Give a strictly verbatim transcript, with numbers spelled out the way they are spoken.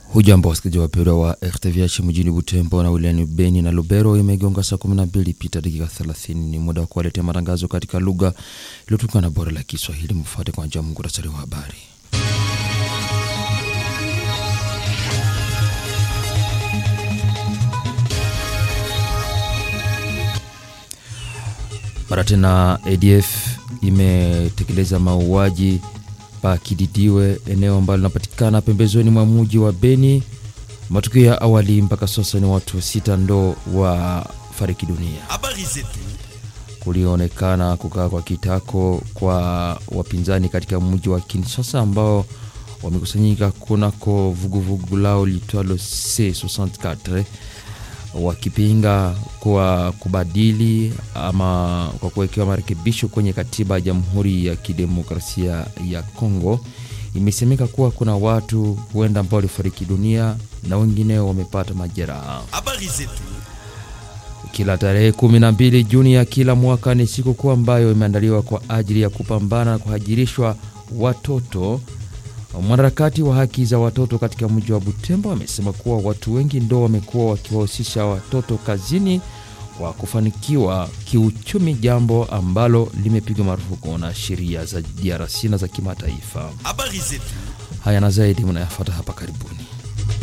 Hujambo wasikilizaji wapendwa wa R T V H mjini Butembo na wilayani Beni na Lubero. Imegonga saa kumi na mbili pita dakika thelathini. Ni muda wa kuwaletea matangazo katika lugha iliyotukana na bora la Kiswahili. Mfuate kwa njia muhtasari wa habari. Mara tena A D F imetekeleza mauaji pa Kididiwe, eneo ambalo linapatikana pembezoni mwa mji wa Beni. Matukio ya awali mpaka sasa ni watu sita ndo wa fariki dunia. Habari zetu. Kulionekana kukaa kwa kitako kwa wapinzani katika mji wa Kinshasa ambao wamekusanyika kunako vuguvugu lao litwalo C sitini na nne wakipinga kwa kubadili ama kwa kuwekewa marekebisho kwenye katiba ya Jamhuri ya Kidemokrasia ya Kongo. Imesemeka kuwa kuna watu huenda ambao walifariki dunia na wengine wamepata majeraha. Habari zetu. Kila tarehe kumi na mbili Juni ya kila mwaka ni siku kuu ambayo imeandaliwa kwa ajili ya kupambana na kuhajirishwa watoto. Mwanaharakati wa haki za watoto katika mji wa Butembo amesema kuwa watu wengi ndio wamekuwa wakiwahusisha watoto kazini kwa kufanikiwa kiuchumi, jambo ambalo limepigwa marufuku na sheria za D R C na za kimataifa. Habari zetu. Haya na zaidi mnayafuata hapa karibuni.